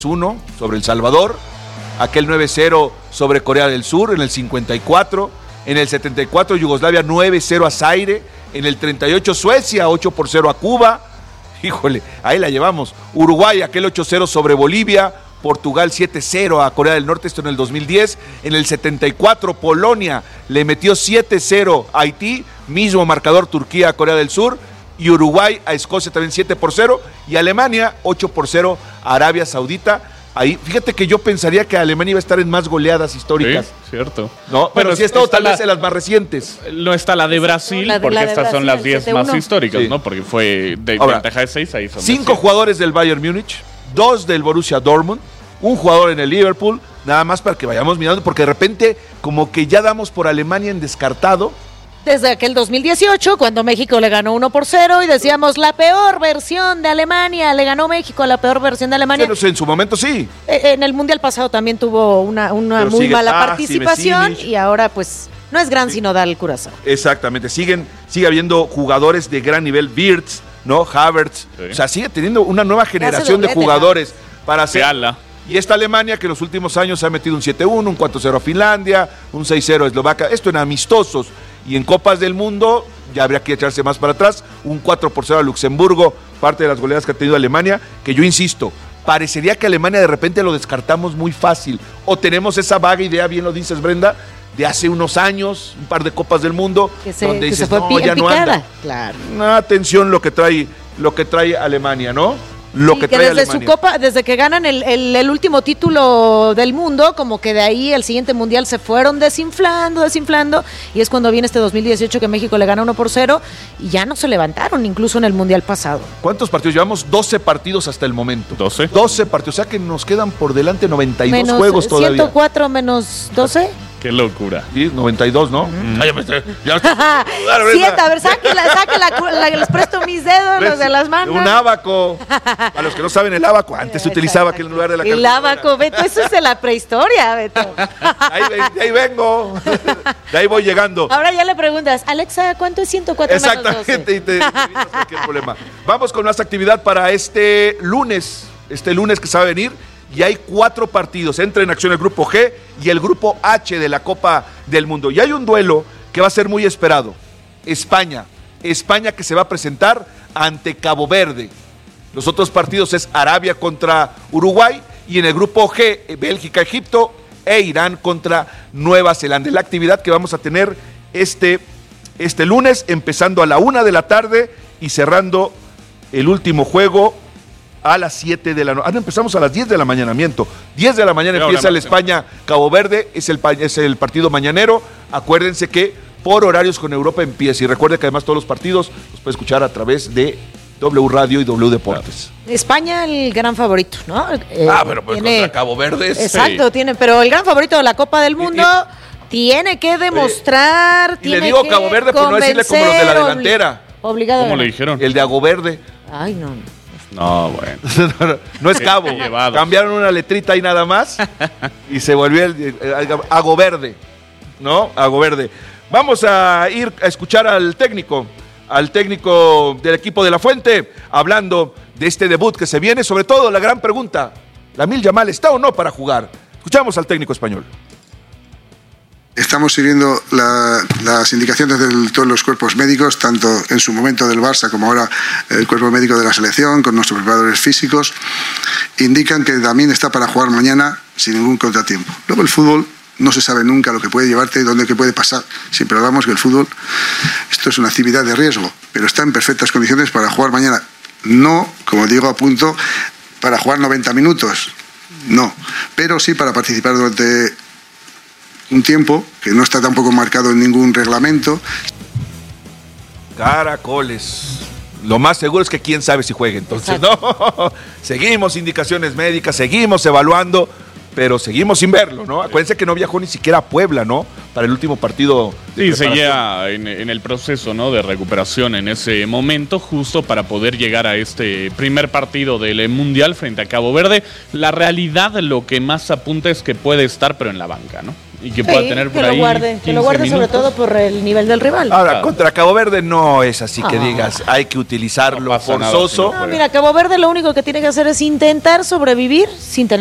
1 sobre El Salvador, aquel 9-0 sobre Corea del Sur en el 54, en el 74 Yugoslavia 9-0 a Zaire, en el 38 Suecia 8-0 a Cuba, híjole, ahí la llevamos, Uruguay aquel 8-0 sobre Bolivia, Portugal 7-0 a Corea del Norte, esto en el 2010, en el 74 Polonia le metió 7-0 a Haití, mismo marcador Turquía a Corea del Sur, y Uruguay a Escocia también 7-0, y Alemania 8-0 a Arabia Saudita. Ahí, fíjate que yo pensaría que Alemania iba a estar en más goleadas históricas. Sí, cierto. No, pero sí ha estado tal vez en las más recientes. No está la de Brasil, porque estas son las 10 más históricas, sí. ¿No? Porque fue de ventaja de 6, ahí son 5 jugadores del Bayern Múnich, 2 del Borussia Dortmund, un jugador en el Liverpool, nada más para que vayamos mirando, porque de repente como que ya damos por Alemania en descartado. Desde aquel 2018, cuando México le ganó 1-0 y decíamos la peor versión de Alemania, le ganó México a la peor versión de Alemania. Pero en su momento sí. En el Mundial pasado también tuvo una muy mala participación y ahora pues no es gran sino da el Curazao. Exactamente, sigue habiendo jugadores de gran nivel, Wirtz, ¿no? Havertz, sí. O sea, sigue teniendo una nueva generación de jugadores para hacer... Y esta Alemania que en los últimos años ha metido un 7-1, un 4-0 a Finlandia, un 6-0 a Eslovaquia, esto en amistosos. Y en Copas del Mundo, ya habría que echarse más para atrás, un 4-0 a Luxemburgo, parte de las goleadas que ha tenido Alemania, que yo insisto, parecería que Alemania de repente lo descartamos muy fácil, o tenemos esa vaga idea, bien lo dices Brenda, de hace unos años, un par de Copas del Mundo, donde dices, no, ya no anda. Claro. Atención lo que trae Alemania, ¿no? Lo que desde Alemania. Su copa, desde que ganan el último título del mundo, como que de ahí el siguiente mundial se fueron desinflando, y es cuando viene este 2018 que México le gana 1-0 y ya no se levantaron, incluso en el mundial pasado. ¿Cuántos partidos llevamos? 12 partidos hasta el momento. 12 partidos, o sea que nos quedan por delante 92 juegos todavía. 104 menos 12. Qué locura. Sí, 92, ¿no? Ay, ya a ver, sáquela, les presto mis dedos, los de las manos. Un ábaco. A los que no saben, el ábaco antes se utilizaba aquí en lugar de la calculadora. El ábaco, Beto, eso es de la prehistoria, Beto. De ahí vengo, de ahí voy llegando. Ahora ya le preguntas, Alexa, ¿cuánto es 104 menos 12? Exactamente, y te evitas cualquier problema. Vamos con más actividad para este lunes que se va a venir. Y hay 4 partidos, entra en acción el grupo G y el grupo H de la Copa del Mundo. Y hay un duelo que va a ser muy esperado. España que se va a presentar ante Cabo Verde. Los otros partidos es Arabia contra Uruguay y en el grupo G, Bélgica, Egipto e Irán contra Nueva Zelanda. La actividad que vamos a tener este lunes, empezando a la 1 de la tarde y cerrando el último juego a las 7 de la noche. Empezamos a las 10 de la mañana, 10 de la mañana empieza el España-Cabo Verde, es el partido mañanero. Acuérdense que por horarios con Europa empieza. Y recuerde que además todos los partidos los puede escuchar a través de W Radio y W Deportes. España el gran favorito, ¿no? Pero pues contra Cabo Verde. Exacto, sí. Pero el gran favorito de la Copa del Mundo tiene que demostrar, y le digo Cabo Verde por no decirle como los de la delantera. Obligado. ¿Cómo le dijeron? El de Ago Verde. Ay, no. No, bueno. No es Cabo. Cambiaron una letrita y nada más y se volvió el Ago Verde, ¿no? Ago Verde. Vamos a ir a escuchar al técnico del equipo de La Fuente, hablando de este debut que se viene, sobre todo la gran pregunta, ¿Lamine Yamal está o no para jugar? Escuchamos al técnico español. Estamos siguiendo las indicaciones de todos los cuerpos médicos, tanto en su momento del Barça como ahora el cuerpo médico de la selección, con nuestros preparadores físicos. Indican que Lamine está para jugar mañana sin ningún contratiempo. Luego el fútbol no se sabe nunca lo que puede llevarte y dónde puede pasar. Siempre hablamos que el fútbol, esto es una actividad de riesgo, pero está en perfectas condiciones para jugar mañana. No, como digo, a punto para jugar 90 minutos, no, pero sí para participar durante un tiempo que no está tampoco marcado en ningún reglamento. Caracoles. Lo más seguro es que quién sabe si juegue, entonces, ¿no? Seguimos indicaciones médicas, seguimos evaluando, pero seguimos sin verlo, ¿no? Acuérdense que no viajó ni siquiera a Puebla, ¿no? Para el último partido de preparación. Seguía en el proceso, ¿no? De recuperación en ese momento, justo para poder llegar a este primer partido del Mundial frente a Cabo Verde. La realidad, lo que más apunta es que puede estar, pero en la banca, ¿no? y que pueda tener por que ahí lo guarde, 15 que lo guarde sobre minutos. todo por el nivel del rival. Ahora, Claro. contra Cabo Verde no es así que Ah. digas, hay que utilizarlo No pasa nada forzoso. si no No, mira, Cabo Verde lo único que tiene que hacer es intentar sobrevivir sin tener